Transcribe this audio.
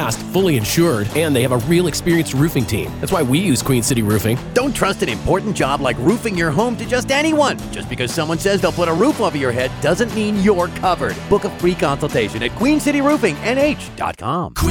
fast, fully insured, and they have a real experienced roofing team. That's why we use Queen City Roofing. Don't trust an important job like roofing your home to just anyone. Just because someone says they'll put a roof over your head doesn't mean you're covered. Book a free consultation at queencityroofingnh.com.